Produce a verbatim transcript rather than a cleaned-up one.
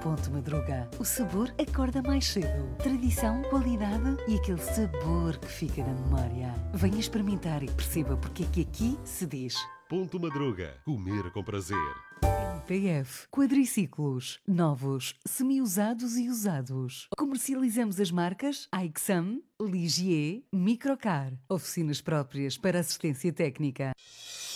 Ponto Madruga. O sabor acorda mais cedo. Tradição, qualidade e aquele sabor que fica na memória. Venha experimentar e perceba porque é que aqui se diz Ponto Madruga. Comer com prazer. P F Quadriciclos. Novos, semi-usados e usados. Comercializamos as marcas Aixam, Ligier, Microcar. Oficinas próprias para assistência técnica.